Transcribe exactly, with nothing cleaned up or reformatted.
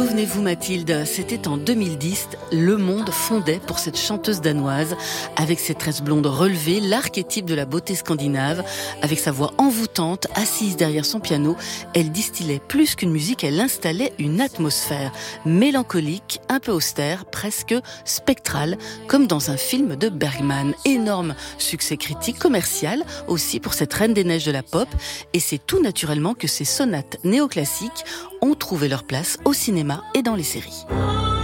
souvenez-vous Mathilde, c'était en deux mille dix, le monde fondait pour cette chanteuse danoise, avec ses tresses blondes relevées, l'archétype de la beauté scandinave, avec sa voix envoûtante, assise derrière son piano, elle distillait plus qu'une musique, elle installait une atmosphère mélancolique, un peu austère, presque spectrale, comme dans un film de Bergman. Énorme succès critique, commercial aussi pour cette reine des neiges de la pop, et c'est tout naturellement que ces sonates néoclassiques ont trouvé leur place au cinéma et dans les séries.